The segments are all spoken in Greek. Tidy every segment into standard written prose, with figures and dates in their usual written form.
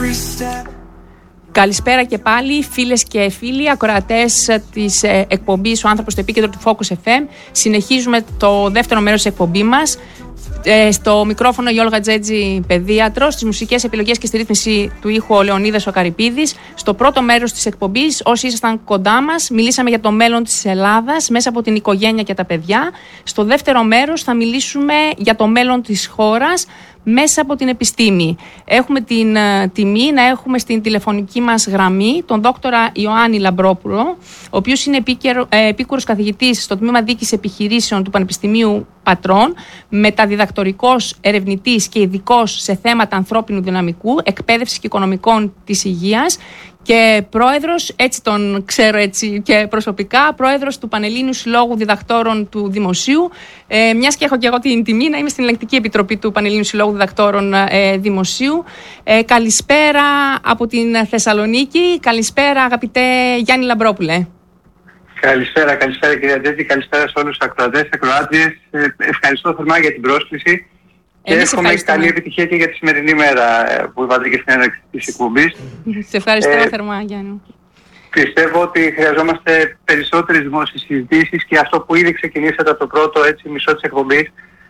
Καλησπέρα και πάλι φίλες και φίλοι, ακροατές της εκπομπής «Ο άνθρωπος στο επίκεντρο» του Focus FM. Συνεχίζουμε το δεύτερο μέρος της εκπομπής μας. Στο μικρόφωνο η Όλγα Τζέτζη, παιδίατρος, στις μουσικές επιλογές και στη ρύθμιση του ήχου ο Λεωνίδας ο Καρυπίδης. Στο πρώτο μέρος της εκπομπής, όσοι ήσασταν κοντά μας, μιλήσαμε για το μέλλον της Ελλάδας μέσα από την οικογένεια και τα παιδιά. Στο δεύτερο μέρος θα μιλήσουμε για το μέλλον της χώρας μέσα από την επιστήμη. Έχουμε την τιμή να έχουμε στην τηλεφωνική μας γραμμή τον δόκτορα Ιωάννη Λαμπρόπουλο, ο οποίος είναι επίκουρος καθηγητής στο Τμήμα Διοίκησης Επιχειρήσεων του Πανεπιστημίου Πατρών, μεταδιδακτορικός ερευνητής και ειδικός σε θέματα ανθρώπινου δυναμικού, εκπαίδευσης και οικονομικών της υγείας και πρόεδρος, έτσι τον ξέρω έτσι και προσωπικά, πρόεδρος του Πανελλήνιου Συλλόγου Διδακτόρων του Δημοσίου, μιας και έχω και εγώ την τιμή να είμαι στην Ελεγκτική Επιτροπή του Πανελλήνιου Συλλόγου Διδακτόρων Δημοσίου. Καλησπέρα από την Θεσσαλονίκη. Καλησπέρα αγαπητέ Γιάννη Λαμπρόπουλε. Καλησπέρα κυρία Τζέτζη, καλησπέρα σε όλους τους ακροατές, ακροάτριες. Ευχαριστώ θερμά για την πρόσκληση και εύχομαι καλή επιτυχία και για τη σημερινή μέρα που είπατε και στην έναρξη της εκπομπής. Σε ευχαριστώ θερμά, Γιάννη. Πιστεύω ότι χρειαζόμαστε περισσότερες δημόσιες συζητήσεις και αυτό που ήδη ξεκινήσατε από το πρώτο μισό της εκπομπής,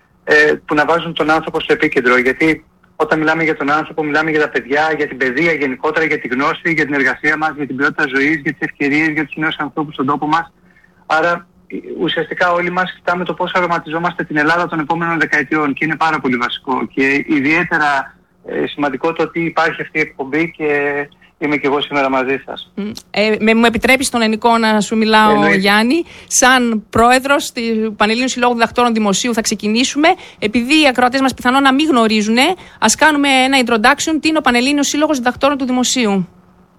που να βάζουν τον άνθρωπο στο επίκεντρο. Γιατί όταν μιλάμε για τον άνθρωπο, μιλάμε για τα παιδιά, για την παιδεία γενικότερα, για τη γνώση, για την εργασία μας, για την ποιότητα ζωής, για τις ευκαιρίες, για τους νέους ανθρώπους στον τόπο μας. Άρα ουσιαστικά όλοι μας κοιτάμε το πώς αρωματιζόμαστε την Ελλάδα των επόμενων δεκαετιών και είναι πάρα πολύ βασικό. Και ιδιαίτερα σημαντικό το ότι υπάρχει αυτή η εκπομπή και είμαι και εγώ σήμερα μαζί σας. Μου επιτρέπεις στον ελληνικό να σου μιλάω, Γιάννη. Σαν πρόεδρος του Πανελλήνιου Συλλόγου Διδακτόρων Δημοσίου θα ξεκινήσουμε. Επειδή οι ακροατές μας πιθανόν να μην γνωρίζουν, ας κάνουμε ένα introduction. Τι είναι ο Πανελλήνιος Σύλλογος Διδακτόρων του Δημοσίου?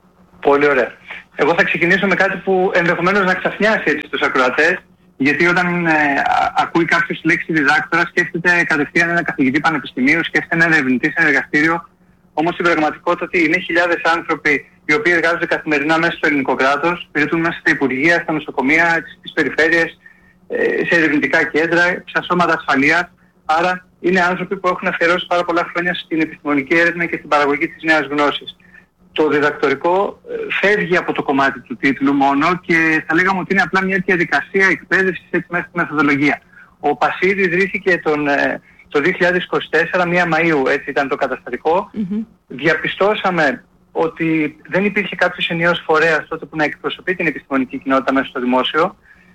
Πολύ ωραία. Εγώ θα ξεκινήσω με κάτι που ενδεχομένως να ξαφνιάσει έτσι τους ακροατές. Γιατί όταν ακούει κάποιος τη λέξη διδάκτορα, σκέφτεται κατευθείαν ένα καθηγητή πανεπιστημίου, σκέφτεται ένα ερευνητή σε εργαστήριο. Όμως στην πραγματικότητα είναι χιλιάδες άνθρωποι οι οποίοι εργάζονται καθημερινά μέσα στο ελληνικό κράτος, υπηρετούν μέσα στα υπουργεία, στα νοσοκομεία, στις περιφέρειες, σε ερευνητικά κέντρα, στα σώματα ασφαλείας. Άρα είναι άνθρωποι που έχουν αφιερώσει πάρα πολλά χρόνια στην επιστημονική έρευνα και στην παραγωγή της νέας γνώσης. Το διδακτορικό φεύγει από το κομμάτι του τίτλου μόνο και θα λέγαμε ότι είναι απλά μια διαδικασία εκπαίδευσης έτσι μέσα στη μεθοδολογία. Ο ΠΑΣΥΔ ιδρύθηκε το 2024, 1 Μαΐου, έτσι ήταν το καταστατικό. Διαπιστώσαμε ότι δεν υπήρχε κάποιος ενιαίος φορέας τότε που να εκπροσωπεί την επιστημονική κοινότητα μέσα στο δημόσιο.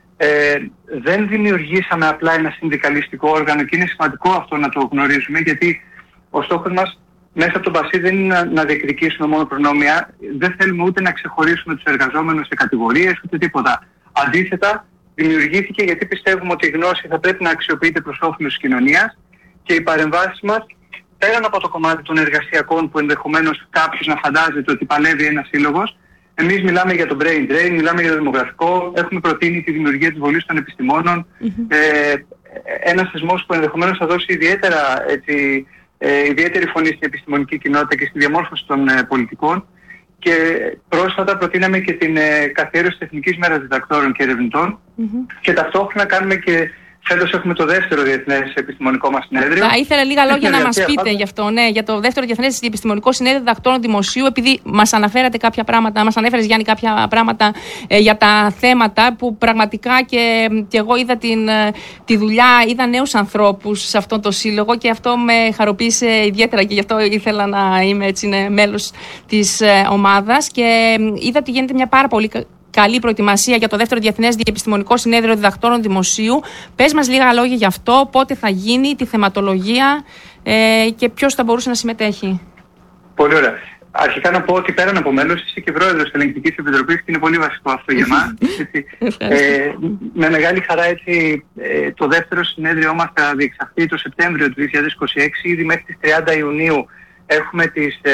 Δεν δημιουργήσαμε απλά ένα συνδικαλιστικό όργανο και είναι σημαντικό αυτό να το γνωρίζουμε, γιατί ο στόχος μας μέσα από τον ΠΑΣΥ δεν είναι να διεκδικήσουμε μόνο προνόμια, δεν θέλουμε ούτε να ξεχωρίσουμε τους εργαζόμενους σε κατηγορίες ούτε τίποτα. Αντίθετα, δημιουργήθηκε γιατί πιστεύουμε ότι η γνώση θα πρέπει να αξιοποιείται προς όφελος της κοινωνίας και οι παρεμβάσεις μας, πέραν από το κομμάτι των εργασιακών που ενδεχομένως κάποιος να φαντάζεται ότι παλεύει ένας σύλλογος, εμείς μιλάμε για το brain drain, μιλάμε για το δημογραφικό, έχουμε προτείνει τη δημιουργία της Βολής των Επιστημόνων, ένας θεσμός που ενδεχομένως θα δώσει ιδιαίτερη φωνή στην επιστημονική κοινότητα και στη διαμόρφωση των πολιτικών. Και πρόσφατα προτείναμε και την καθιέρωση της Εθνικής Μέρας Διδακτόρων και Ερευνητών και ταυτόχρονα κάνουμε και φέτος έχουμε το δεύτερο Διεθνές Επιστημονικό μας Συνέδριο. Θα ήθελα λίγα λόγια να μας πείτε γι' αυτό, για το δεύτερο Διεθνές Επιστημονικό Συνέδριο Διδακτόρων Δημοσίου, επειδή μας αναφέρατε κάποια πράγματα, μας ανέφερες Γιάννη κάποια πράγματα για τα θέματα που πραγματικά και εγώ είδα τη δουλειά, είδα νέους ανθρώπους σε αυτό το σύλλογο και αυτό με χαροποίησε ιδιαίτερα και γι' αυτό ήθελα να είμαι μέλος της ομάδας και είδα ότι γίνεται μια πάρα πολύ καλή προετοιμασία για το δεύτερο Διεθνές Επιστημονικό Συνέδριο Διδακτόρων Δημοσίου. Πες μας λίγα λόγια γι' αυτό, πότε θα γίνει, τη θεματολογία και ποιος θα μπορούσε να συμμετέχει. Πολύ ωραία. Αρχικά να πω ότι πέραν από μέλος είσαι και πρόεδρος της Ελεγκτικής Επιτροπής και είναι πολύ βασικό αυτό για μας. Με μεγάλη χαρά το δεύτερο συνέδριό μας θα διεξαχθεί το Σεπτέμβριο του 2026. Ήδη μέχρι τις 30 Ιουνίου έχουμε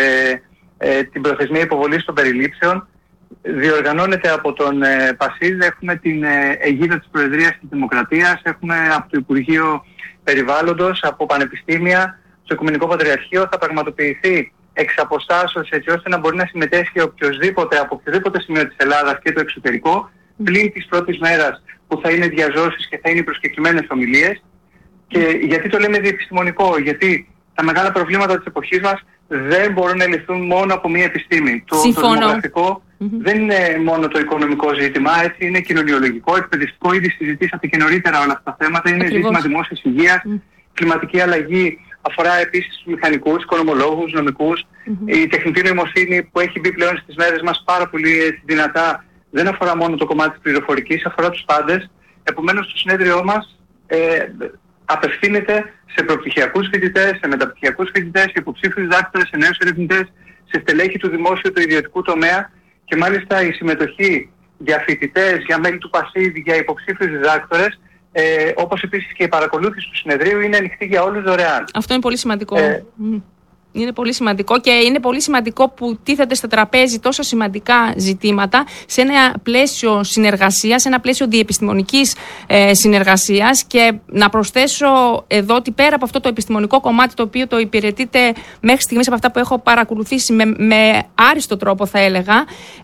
την προθεσμία υποβολής των περιλήψεων. Διοργανώνεται από τον ΠΑΣΥΔ, έχουμε την αιγίδα της Προεδρίας της Δημοκρατίας, έχουμε από το Υπουργείο Περιβάλλοντος, από πανεπιστήμια, στο Οικουμενικό Πατριαρχείο. Θα πραγματοποιηθεί εξ αποστάσεως έτσι ώστε να μπορεί να συμμετέχει οποιοσδήποτε από οποιοδήποτε σημείο της Ελλάδας και το εξωτερικό, πλην της πρώτης μέρας που θα είναι διαζώσεις και θα είναι προσκεκλημένες ομιλίες. Και γιατί το λέμε διεπιστημονικό? Γιατί τα μεγάλα προβλήματα της εποχής μας δεν μπορούν να λυθούν μόνο από μία επιστήμη. Το δημογραφικό δεν είναι μόνο το οικονομικό ζήτημα, έτσι είναι κοινωνιολογικό, εκπαιδευτικό. Ήδη συζητήσατε και νωρίτερα όλα αυτά τα θέματα. Είναι ζήτημα δημόσιας υγείας, κλιματική αλλαγή. Αφορά επίσης τους μηχανικούς, οικονομολόγους, νομικούς. Η τεχνητή νοημοσύνη που έχει μπει πλέον στις μέρες μας πάρα πολύ δυνατά δεν αφορά μόνο το κομμάτι της πληροφορικής, αφορά τους πάντες. Επομένως, το συνέδριό μας απευθύνεται σε προπτυχιακούς φοιτητές, σε μεταπτυχιακούς φοιτητές, σε υποψήφιους διδάκτορες, σε νέους ερευνητές, σε στελέχη του δημόσιου, του ιδιωτικού τομέα, και μάλιστα η συμμετοχή για φοιτητές, για μέλη του ΠΑΣΥΔ, για υποψήφιους διδάκτορες, όπως επίσης και η παρακολούθηση του συνεδρίου, είναι ανοιχτή για όλους δωρεάν. Αυτό είναι πολύ σημαντικό. Είναι πολύ σημαντικό και είναι πολύ σημαντικό που τίθεται στα τραπέζι τόσο σημαντικά ζητήματα σε ένα πλαίσιο συνεργασίας, σε ένα πλαίσιο διεπιστημονικής συνεργασίας. Και να προσθέσω εδώ ότι πέρα από αυτό το επιστημονικό κομμάτι, το οποίο το υπηρετείται μέχρι στιγμής από αυτά που έχω παρακολουθήσει με άριστο τρόπο, θα έλεγα,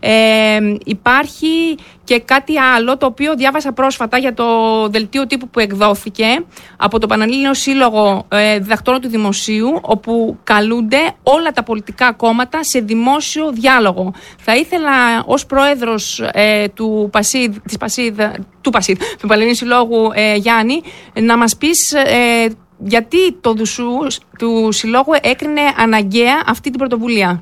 υπάρχει και κάτι άλλο το οποίο διάβασα πρόσφατα για το δελτίο τύπου που εκδόθηκε από το Πανελλήνιο Σύλλογο Διδακτόρων του Δημοσίου, όπου καλούνται όλα τα πολιτικά κόμματα σε δημόσιο διάλογο. Θα ήθελα ως πρόεδρος του Πανελληνίου Συλλόγου, Γιάννη, να μας πεις γιατί το ΔΟΥΣΟΥ του Συλλόγου έκρινε αναγκαία αυτή την πρωτοβουλία.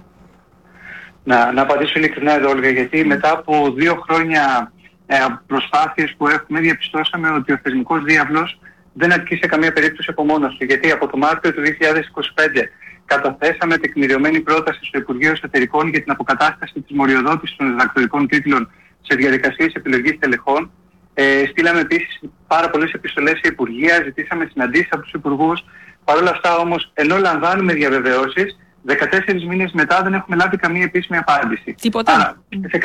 Να απαντήσω ειλικρινά εδώ, Όλγα, γιατί μετά από 2 χρόνια προσπάθειες που έχουμε, διαπιστώσαμε ότι ο θεσμικός διάβλος δεν αρκεί σε καμία περίπτωση από μόνος του. Γιατί από το Μάρτιο του 2025 καταθέσαμε τεκμηριωμένη πρόταση στο Υπουργείο Εσωτερικών για την αποκατάσταση της μοριοδότησης των διδακτορικών τίτλων σε διαδικασίες επιλογής τελεχών. Στείλαμε επίσης πάρα πολλές επιστολές σε υπουργεία, ζητήσαμε συναντήσεις από τους υπουργούς. Παρ' όλα αυτά όμως, ενώ λαμβάνουμε διαβεβαιώσεις, 14 μήνες μετά δεν έχουμε λάβει καμία επίσημη απάντηση. Τίποτα. Άρα,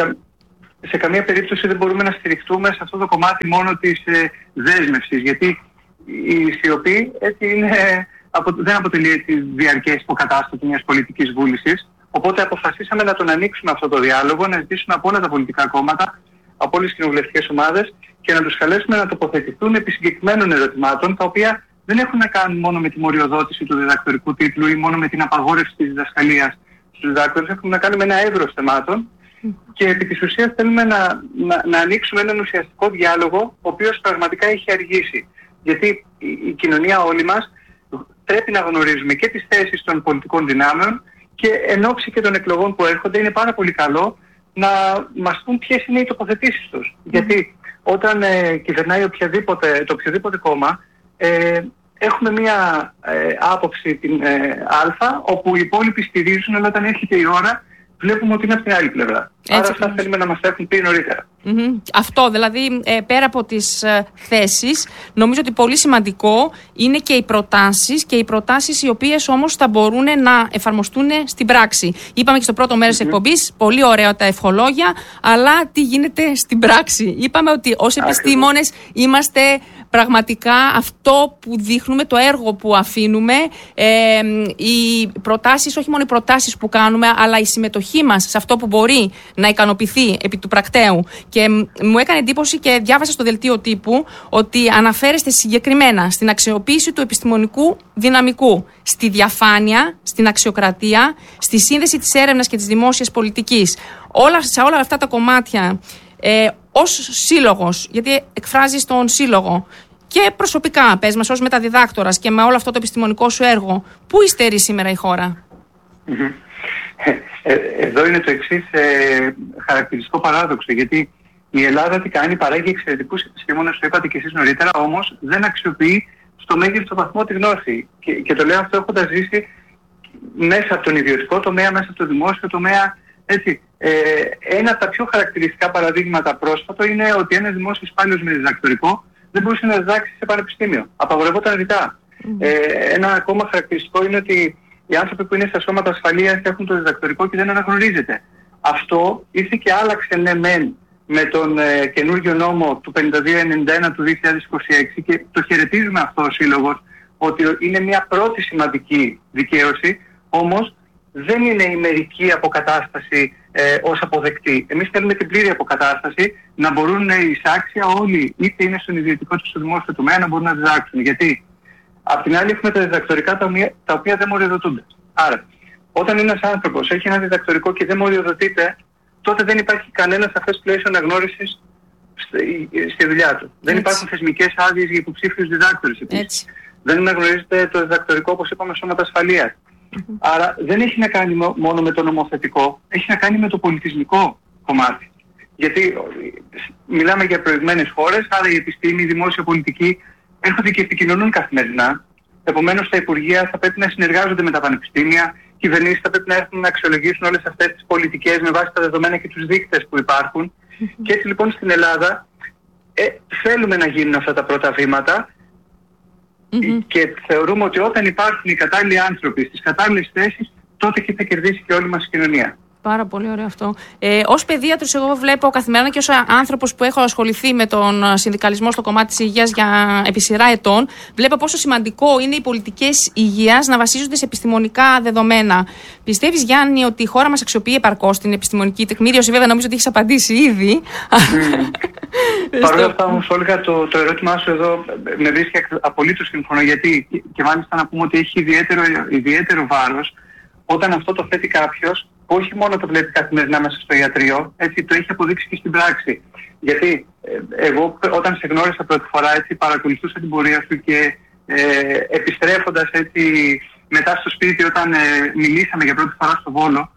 σε καμία περίπτωση δεν μπορούμε να στηριχτούμε σε αυτό το κομμάτι μόνο της δέσμευσης, γιατί η σιωπή δεν αποτελεί τη διαρκές υποκατάστατη μιας πολιτικής βούλησης. Οπότε αποφασίσαμε να τον ανοίξουμε αυτό το διάλογο, να ζητήσουμε από όλα τα πολιτικά κόμματα, από όλες τις κοινοβουλευτικές ομάδες, και να τους καλέσουμε να τοποθετηθούν επί συγκεκριμένων ερωτημάτων, τα οποία δεν έχουν να κάνουν μόνο με τη μοριοδότηση του διδακτορικού τίτλου ή μόνο με την απαγόρευση της διδασκαλίας στους διδάκτορες. Έχουν να κάνουν με ένα εύρος θεμάτων και επί της ουσίας θέλουμε να ανοίξουμε έναν ουσιαστικό διάλογο, ο οποίος πραγματικά έχει αργήσει. Γιατί η κοινωνία όλη μας πρέπει να γνωρίζουμε και τις θέσεις των πολιτικών δυνάμεων, και εν ώψη και των εκλογών που έρχονται είναι πάρα πολύ καλό να μας πούν ποιες είναι οι τοποθετήσεις τους. Γιατί όταν κυβερνάει το οποιοδήποτε κόμμα, έχουμε μία άποψη την Α, όπου οι υπόλοιποι στηρίζουν, αλλά όταν έρχεται η ώρα βλέπουμε ότι είναι από την άλλη πλευρά. Άρα αυτά θέλουμε να μας έχουν πει νωρίτερα. Αυτό, δηλαδή, πέρα από τις θέσεις, νομίζω ότι πολύ σημαντικό είναι και οι προτάσεις οι οποίες όμως θα μπορούν να εφαρμοστούν στην πράξη. Είπαμε και στο πρώτο μέρος της εκπομπής, πολύ ωραία τα ευχολόγια, αλλά τι γίνεται στην πράξη. Είπαμε ότι ως επιστήμονες είμαστε πραγματικά αυτό που δείχνουμε, το έργο που αφήνουμε, οι προτάσεις, όχι μόνο οι προτάσεις που κάνουμε, αλλά η συμμετοχή μας σε αυτό που μπορεί να ικανοποιηθεί επί του πρακτέου. Και μου έκανε εντύπωση και διάβασα στο δελτίο τύπου ότι αναφέρεστε συγκεκριμένα στην αξιοποίηση του επιστημονικού δυναμικού, στη διαφάνεια, στην αξιοκρατία, στη σύνδεση της έρευνας και της δημόσιας πολιτικής. Σε όλα αυτά τα κομμάτια, ως σύλλογος, γιατί εκφράζεις τον σύλλογο, και προσωπικά, πες μας, ως μεταδιδάκτορας και με όλο αυτό το επιστημονικό σου έργο, πού υστερεί σήμερα η χώρα? Εδώ είναι το εξής χαρακτηριστικό παράδοξο, γιατί η Ελλάδα τι κάνει? Παράγει εξαιρετικούς επιστήμονες, το είπατε και εσείς νωρίτερα, όμως δεν αξιοποιεί στο μέγιστο βαθμό τη γνώση. Και το λέω αυτό έχοντας ζήσει μέσα από τον ιδιωτικό τομέα, μέσα από το δημόσιο τομέα. Έτσι, ένα από τα πιο χαρακτηριστικά παραδείγματα πρόσφατο είναι ότι ένας δημόσιος υπάλληλος με διδακτορικό δεν μπορούσε να διδάξει σε πανεπιστήμιο. Απαγορευόταν ρητά. Ένα ακόμα χαρακτηριστικό είναι ότι οι άνθρωποι που είναι στα σώματα ασφαλείας έχουν το διδακτορικό και δεν αναγνωρίζεται. Αυτό ήρθε και άλλαξε με τον καινούργιο νόμο του 5291 του 2026, και το χαιρετίζουμε αυτό ο Σύλλογος, ότι είναι μια πρώτη σημαντική δικαίωση, όμως δεν είναι η μερική αποκατάσταση ως αποδεκτή. Εμείς θέλουμε την πλήρη αποκατάσταση, να μπορούν εισάξια όλοι, είτε είναι στον ιδιωτικό είτε στο δημόσιο τομέα, να μπορούν να διδάξουν. Γιατί απ' την άλλη έχουμε τα διδακτορικά τα οποία δεν μοριοδοτούνται. Άρα, Όταν ένας άνθρωπος έχει ένα διδακτορικό και δεν μοριοδοτείται, τότε δεν υπάρχει κανένα σαφές πλαίσιο αναγνώρισης στη δουλειά του. Δεν υπάρχουν θεσμικές άδειες για υποψήφιους διδάκτορες επίσης. Δεν αναγνωρίζεται το διδακτορικό, όπως είπαμε, σώματα ασφαλείας. Άρα δεν έχει να κάνει μόνο με το νομοθετικό, έχει να κάνει με το πολιτισμικό κομμάτι. Γιατί μιλάμε για προηγμένες χώρες, άρα η επιστήμη, η δημόσια πολιτική έρχονται και επικοινωνούν καθημερινά. Επομένως, τα υπουργεία θα πρέπει να συνεργάζονται με τα πανεπιστήμια, οι κυβερνήσεις θα πρέπει να έρθουν να αξιολογήσουν όλες αυτές τις πολιτικές με βάση τα δεδομένα και τους δείκτες που υπάρχουν. Και έτσι λοιπόν στην Ελλάδα θέλουμε να γίνουν αυτά τα πρώτα βήματα και θεωρούμε ότι όταν υπάρχουν οι κατάλληλοι άνθρωποι στις κατάλληλες θέσεις, τότε και θα κερδίσει και όλη μας η κοινωνία. Πάρα πολύ ωραίο αυτό. Ως παιδίατρος, εγώ βλέπω καθημερινά και ως άνθρωπος που έχω ασχοληθεί με τον συνδικαλισμό στο κομμάτι της υγείας για επί σειρά ετών, βλέπω πόσο σημαντικό είναι οι πολιτικές υγείας να βασίζονται σε επιστημονικά δεδομένα. Πιστεύεις, Γιάννη, ότι η χώρα μας αξιοποιεί επαρκώς την επιστημονική τεκμήριωση? Βέβαια, νομίζω ότι έχεις απαντήσει ήδη. Παρ' όλα αυτά, όμως, Όλγα, το ερώτημά σου εδώ με βρίσκει απολύτως σύμφωνο, γιατί και μάλιστα να πούμε ότι έχει ιδιαίτερο βάρος όταν αυτό το θέτει κάποιος, όχι μόνο το βλέπει καθημερινά μέσα στο ιατρείο, έτσι το έχει αποδείξει και στην πράξη. Γιατί εγώ όταν σε γνώρισα πρώτη φορά, έτσι παρακολουθούσα την πορεία σου και επιστρέφοντας έτσι μετά στο σπίτι όταν μιλήσαμε για πρώτη φορά στο Βόλο,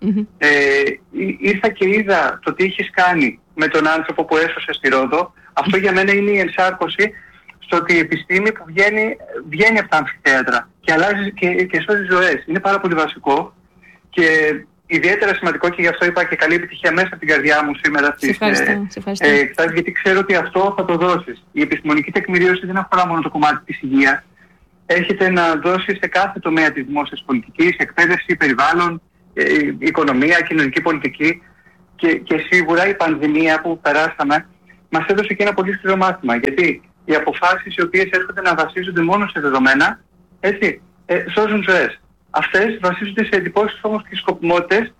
ήρθα και είδα το τι έχεις κάνει με τον άνθρωπο που έσωσε στη Ρόδο. Αυτό για μένα είναι η ενσάρκωση στο ότι η επιστήμη που βγαίνει από τα αμφιθέατρα και αλλάζει και σώζει ζωές. Είναι πάρα πολύ βασικό και ιδιαίτερα σημαντικό, και γι' αυτό είπα και καλή επιτυχία μέσα από την καρδιά μου σήμερα στις εκστάσεις, γιατί ξέρω ότι αυτό θα το δώσεις. Η επιστημονική τεκμηρίωση δεν αφορά μόνο το κομμάτι της υγείας. Έχετε να δώσει σε κάθε τομέα της δημόσιας πολιτικής, εκπαίδευση, περιβάλλον, οικονομία, κοινωνική πολιτική, και σίγουρα η πανδημία που περάσαμε μας έδωσε και ένα πολύ σκληρό μάθημα. Γιατί οι αποφάσεις οι οποίες έρχονται να βασίζονται μόνο σε δεδομένα, έτσι, σώζουν ζωές. Αυτές βασίζονται σε εντυπώσεις όμως και σκοπιμότητες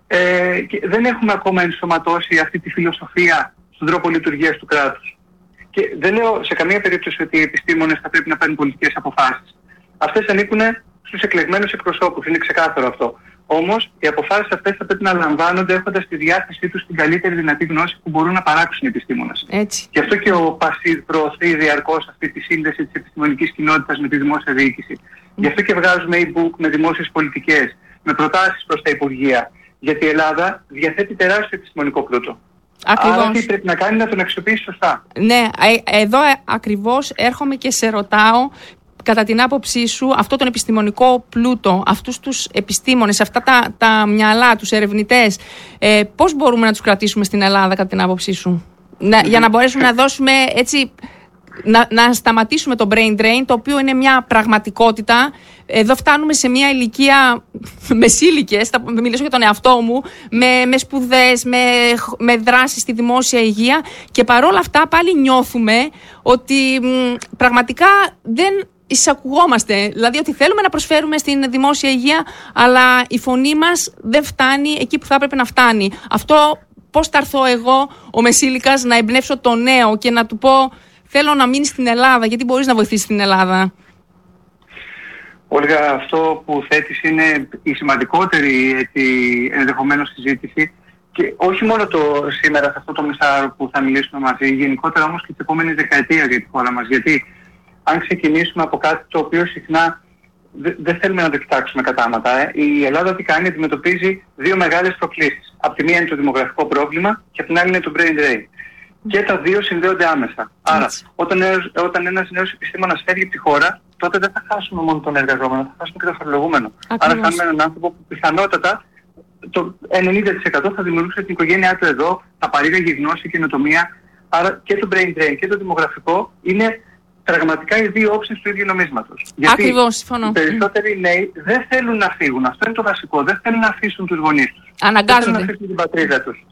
και δεν έχουμε ακόμα ενσωματώσει αυτή τη φιλοσοφία στον τρόπο λειτουργίας του κράτους. Και δεν λέω σε καμία περίπτωση ότι οι επιστήμονες θα πρέπει να παίρνουν πολιτικές αποφάσεις. Αυτές ανήκουν στους εκλεγμένους εκπροσώπους, είναι ξεκάθαρο αυτό. Όμως οι αποφάσεις αυτές θα πρέπει να λαμβάνονται έχοντας στη διάθεσή τους την καλύτερη δυνατή γνώση που μπορούν να παράξουν οι επιστήμονες. Γι' αυτό και ο ΠΑΣΥΔ προωθεί διαρκώς αυτή τη σύνδεση της επιστημονικής κοινότητας με τη δημόσια διοίκηση. Γι' αυτό και βγάζουμε e-book με δημόσιες πολιτικές, με προτάσεις προς τα Υπουργεία. Γιατί η Ελλάδα διαθέτει τεράστιο επιστημονικό πλούτο. Ακριβώς. Άρα τι πρέπει να κάνει? Να τον αξιοποιήσει σωστά. Ναι, εδώ ακριβώς έρχομαι και σε ρωτάω, κατά την άποψή σου, αυτό τον επιστημονικό πλούτο, αυτούς τους επιστήμονες, αυτά τα μυαλά, τους ερευνητές, πώς μπορούμε να τους κρατήσουμε στην Ελλάδα, κατά την άποψή σου? Για να μπορέσουμε να δώσουμε έτσι, να σταματήσουμε το brain drain, το οποίο είναι μια πραγματικότητα. Εδώ φτάνουμε σε μια ηλικία μεσήλικες, θα μιλήσω για τον εαυτό μου, με σπουδές, με δράσεις στη δημόσια υγεία, και παρόλα αυτά πάλι νιώθουμε ότι πραγματικά δεν εισακουγόμαστε. Δηλαδή ότι θέλουμε να προσφέρουμε στην δημόσια υγεία, αλλά η φωνή μας δεν φτάνει εκεί που θα έπρεπε να φτάνει. Αυτό πώς θα έρθω εγώ, ο μεσήλικας, να εμπνεύσω το νέο και να του πω θέλω να μείνει στην Ελλάδα, γιατί μπορείς να βοηθήσεις την Ελλάδα? Όλγα, αυτό που θέτεις είναι η σημαντικότερη ενδεχομένως συζήτηση, και όχι μόνο το σήμερα σε αυτό το μισάωρο που θα μιλήσουμε μαζί, γενικότερα όμως και τις επόμενες δεκαετίες για τη χώρα μας. Γιατί αν ξεκινήσουμε από κάτι το οποίο συχνά δεν θέλουμε να το κοιτάξουμε κατάματα, η Ελλάδα τι κάνει? Αντιμετωπίζει δύο μεγάλες προκλήσεις. Από τη μία είναι το δημογραφικό πρόβλημα και από την άλλη είναι το brain drain. Και τα δύο συνδέονται άμεσα. Άρα, όταν ένας νέος επιστήμονας φεύγει από τη χώρα, τότε δεν θα χάσουμε μόνο τον εργαζόμενο, θα χάσουμε και τον φορολογούμενο. Άρα, θα έχουμε έναν άνθρωπο που πιθανότατα το 90% θα δημιουργούσε την οικογένειά του εδώ, θα παρήγαγε γνώση, καινοτομία. Άρα και το brain drain και το δημογραφικό είναι πραγματικά οι δύο όψεις του ίδιου νομίσματος. Γιατί οι περισσότεροι νέοι δεν θέλουν να φύγουν. Αυτό είναι το βασικό. Δεν θέλουν να αφήσουν τους γονείς τους. Αναγκάζονται. Δεν θέλουν να αφήσουν την πατρίδα τους.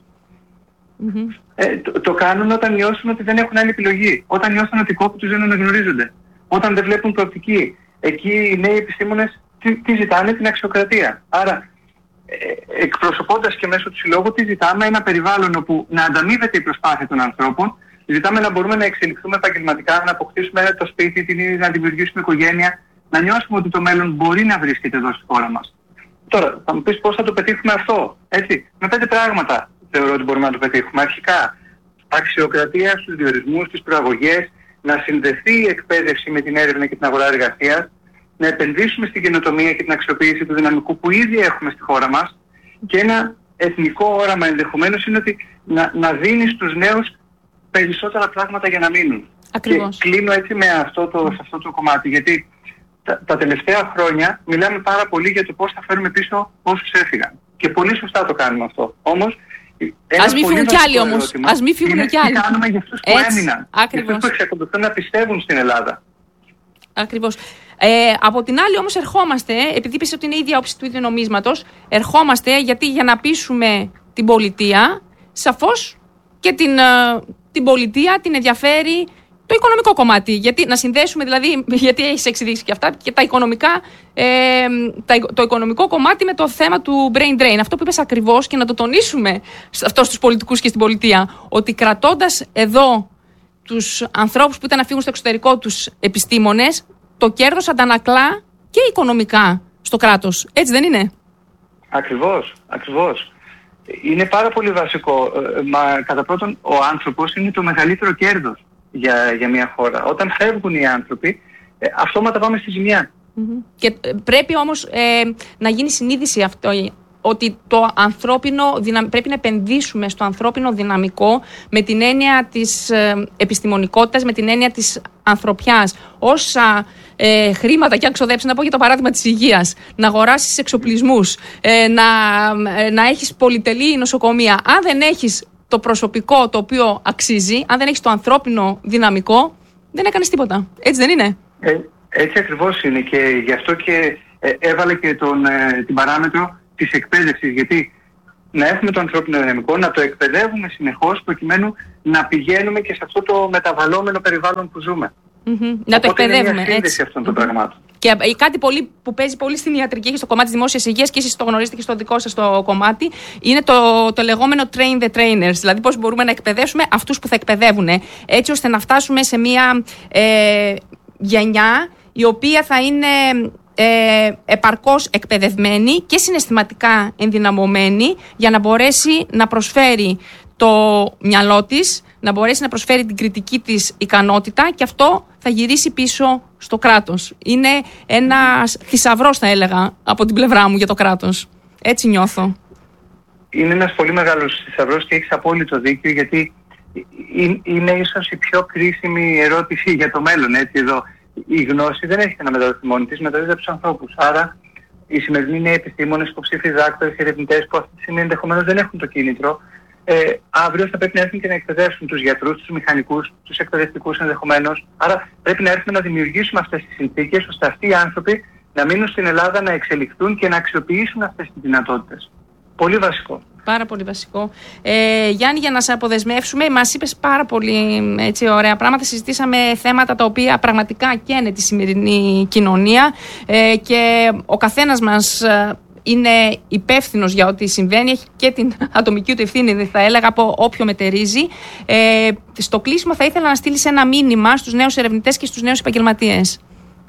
Το κάνουν όταν νιώσουν ότι δεν έχουν άλλη επιλογή. Όταν νιώσουν ότι οι κόποι τους δεν αναγνωρίζονται. Όταν δεν βλέπουν προοπτική. Εκεί οι νέοι επιστήμονες τι ζητάνε? Την αξιοκρατία. Άρα, εκπροσωπώντας και μέσω του συλλόγου, τι ζητάμε? Ένα περιβάλλον όπου να ανταμείβεται η προσπάθεια των ανθρώπων. Ζητάμε να μπορούμε να εξελιχθούμε επαγγελματικά, να αποκτήσουμε το σπίτι, να δημιουργήσουμε οικογένεια, να νιώσουμε ότι το μέλλον μπορεί να βρίσκεται εδώ στη χώρα μας. Τώρα, θα μου πεις πώς θα το πετύχουμε αυτό. Έτσι, με 5 πράγματα θεωρώ ότι μπορούμε να το πετύχουμε. Αρχικά, αξιοκρατία στους διορισμούς, στις προαγωγές, να συνδεθεί η εκπαίδευση με την έρευνα και την αγορά εργασίας, να επενδύσουμε στην καινοτομία και την αξιοποίηση του δυναμικού που ήδη έχουμε στη χώρα μας, και ένα εθνικό όραμα ενδεχομένως είναι ότι να δίνει στους νέους περισσότερα πράγματα για να μείνουν. Ακριβώς. Και κλείνω έτσι σε αυτό το κομμάτι, γιατί τα τελευταία χρόνια μιλάμε πάρα πολύ για το πώς θα φέρουμε πίσω όσους έφυγαν. Και πολύ σωστά το κάνουμε αυτό. Όμως, ας μην φύγουν κι άλλοι όμως. Ας μην φύγουν κι άλλοι. Τι κάνουμε για αυτούς που έμειναν. Για αυτούς που εξακολουθούν να πιστεύουν στην Ελλάδα. Ακριβώς. Από την άλλη όμως ερχόμαστε, επειδή είπες ότι είναι η ίδια όψη του ίδιου νομίσματος, ερχόμαστε για να πείσουμε την πολιτεία, σαφώς και την πολιτεία την ενδιαφέρει το οικονομικό κομμάτι. Γιατί να συνδέσουμε, δηλαδή, γιατί έχεις εξειδήσει και αυτά, και τα οικονομικά, το οικονομικό κομμάτι με το θέμα του brain drain. Αυτό που είπες ακριβώς, και να το τονίσουμε αυτό στους πολιτικούς και στην πολιτεία, ότι κρατώντας εδώ τους ανθρώπους που ήταν να φύγουν στο εξωτερικό, τους επιστήμονες, το κέρδος αντανακλά και οικονομικά στο κράτος. Έτσι δεν είναι? Ακριβώς. Είναι πάρα πολύ βασικό. Μα κατά πρώτον, ο άνθρωπος είναι το μεγαλύτερο κέρδος για μια χώρα. Όταν φεύγουν οι άνθρωποι, αυτόματα πάμε στη ζημιά. Και πρέπει όμως να γίνει συνείδηση αυτό, ότι πρέπει να επενδύσουμε στο ανθρώπινο δυναμικό με την έννοια της επιστημονικότητας, με την έννοια της ανθρωπιάς. Όσα χρήματα και αν ξοδέψεις, να πω για το παράδειγμα της υγείας, να αγοράσεις εξοπλισμούς, να έχεις πολυτελή νοσοκομεία. Αν δεν έχεις το προσωπικό το οποίο αξίζει, αν δεν έχεις το ανθρώπινο δυναμικό, δεν έκανες τίποτα. Έτσι δεν είναι? Έτσι ακριβώς είναι, και γι' αυτό και έβαλε και την παράμετρο της εκπαίδευσης, γιατί να έχουμε το ανθρώπινο δυναμικό, να το εκπαιδεύουμε συνεχώς, προκειμένου να πηγαίνουμε και σε αυτό το μεταβαλλόμενο περιβάλλον που ζούμε. Να το εκπαιδεύουμε. Είναι μια σύνδεση αυτών των πραγμάτων. Και κάτι που παίζει πολύ στην ιατρική και στο κομμάτι της δημόσιας υγείας, και εσείς το γνωρίζετε και στο δικό σας το κομμάτι, είναι το λεγόμενο train the trainers. Δηλαδή πώς μπορούμε να εκπαιδεύσουμε αυτούς που θα εκπαιδεύουν, έτσι ώστε να φτάσουμε σε μια γενιά η οποία θα είναι επαρκώς εκπαιδευμένη και συναισθηματικά ενδυναμωμένη, για να μπορέσει να προσφέρει το μυαλό της, να μπορέσει να προσφέρει την κριτική της ικανότητα, και αυτό θα γυρίσει πίσω στο κράτος. Είναι ένας θησαυρός, θα έλεγα, από την πλευρά μου για το κράτος. Έτσι νιώθω. Είναι ένας πολύ μεγάλος θησαυρός και έχεις απόλυτο δίκιο, γιατί είναι ίσως η πιο κρίσιμη ερώτηση για το μέλλον. Έτσι, εδώ η γνώση δεν έχει να μεταδοθεί μόνη της, μεταδίδεται από τους ανθρώπους. Άρα οι σημερινοί νέοι επιστήμονες, υποψήφιοι δάκτορες, ερευνητές που αυτή τη στιγμή ενδεχομένως δεν έχουν το κίνητρο, αύριο θα πρέπει να έρθουν και να εκπαιδεύσουν τους γιατρούς, τους μηχανικούς, τους εκπαιδευτικούς ενδεχομένως. Άρα πρέπει να έρθουμε να δημιουργήσουμε αυτές τις συνθήκες, ώστε αυτοί οι άνθρωποι να μείνουν στην Ελλάδα, να εξελιχθούν και να αξιοποιήσουν αυτές τις δυνατότητες. Πολύ βασικό. Πάρα πολύ βασικό. Γιάννη, για να σε αποδεσμεύσουμε, μας είπες πάρα πολύ ωραία πράγματα. Συζητήσαμε θέματα τα οποία πραγματικά καίνε τη σημερινή κοινωνία, και ο καθένας μας είναι υπεύθυνος για ό,τι συμβαίνει, έχει και την ατομική του ευθύνη, θα έλεγα, από όποιο μετερίζει. Στο κλείσιμο θα ήθελα να στείλεις ένα μήνυμα στους νέους ερευνητές και στους νέους επαγγελματίες.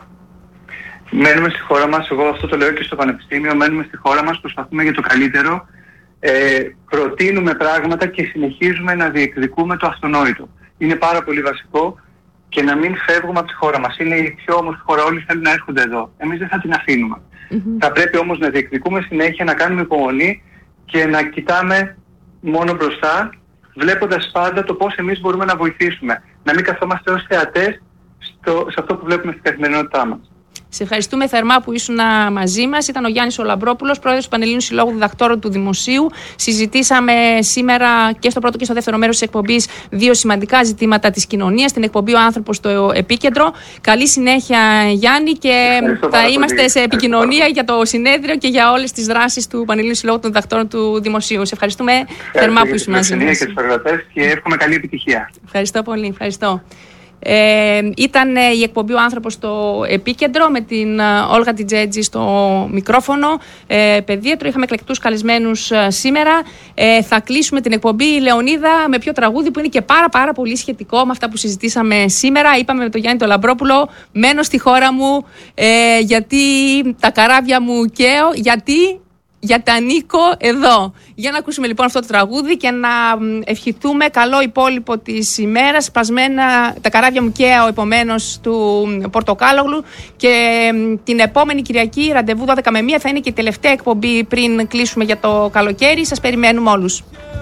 Μένουμε στη χώρα μας, εγώ αυτό το λέω και στο Πανεπιστήμιο, μένουμε στη χώρα μας, προσπαθούμε για το καλύτερο, προτείνουμε πράγματα και συνεχίζουμε να διεκδικούμε το αυτονόητο. Είναι πάρα πολύ βασικό, και να μην φεύγουμε από τη χώρα μας. Είναι η πιο όμορφη χώρα, όλοι θέλουν να έρχονται εδώ. Εμείς δεν θα την αφήνουμε. Θα πρέπει όμως να διεκδικούμε συνέχεια, να κάνουμε υπομονή και να κοιτάμε μόνο μπροστά, βλέποντας πάντα το πώς εμείς μπορούμε να βοηθήσουμε. Να μην καθόμαστε ως θεατές σε αυτό που βλέπουμε στην καθημερινότητά μας. Σε ευχαριστούμε θερμά που ήσουν μαζί μας. Ήταν ο Γιάννης ο Λαμπρόπουλος, πρόεδρος του Πανελλήνιου Συλλόγου Διδακτόρων του Δημοσίου. Συζητήσαμε σήμερα και στο πρώτο και στο δεύτερο μέρος της εκπομπής δύο σημαντικά ζητήματα της κοινωνίας. Την εκπομπή «Ο άνθρωπος στο επίκεντρο». Καλή συνέχεια, Γιάννη, και θα είμαστε σε επικοινωνία για το συνέδριο και για όλες τις δράσεις του Πανελλήνιου Συλλόγου των Διδακτόρων του Δημοσίου. Σε ευχαριστούμε θερμά που ήσουν μαζί μας. Και εύχομαι καλή επιτυχία. Ευχαριστώ πολύ. Ευχαριστώ. Ήταν η εκπομπή «Ο άνθρωπος στο επίκεντρο» με την Όλγα Τιτζέτζη στο μικρόφωνο, παιδίατρο. Είχαμε εκλεκτούς καλεσμένους σήμερα. Θα κλείσουμε την εκπομπή, Λεωνίδα, με πιο τραγούδι που είναι και πάρα πολύ σχετικό με αυτά που συζητήσαμε σήμερα. Είπαμε με τον Γιάννη τον Λαμπρόπουλο, μένω στη χώρα μου, γιατί τα καράβια μου καίω, γιατί Για τα Νίκο εδώ. Για να ακούσουμε λοιπόν αυτό το τραγούδι και να ευχηθούμε καλό υπόλοιπο της ημέρας. Σπασμένα τα καράβια μου και ο επομένος του Πορτοκάλογλου. Και την επόμενη Κυριακή, ραντεβού 12 με 1, θα είναι και η τελευταία εκπομπή πριν κλείσουμε για το καλοκαίρι. Σας περιμένουμε όλους.